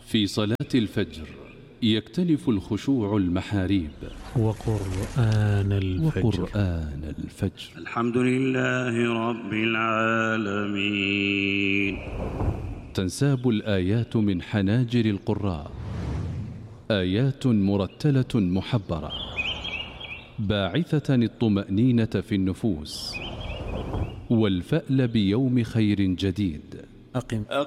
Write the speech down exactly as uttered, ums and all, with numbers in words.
في صلاة الفجر يكتنف الخشوع المحاريب. وقرآن الفجر وقرآن الفجر. الحمد لله رب العالمين. تنساب الآيات من حناجر القراء، آيات مرتلة محبرة باعثة الطمأنينة في النفوس والفأل بيوم خير جديد. أقم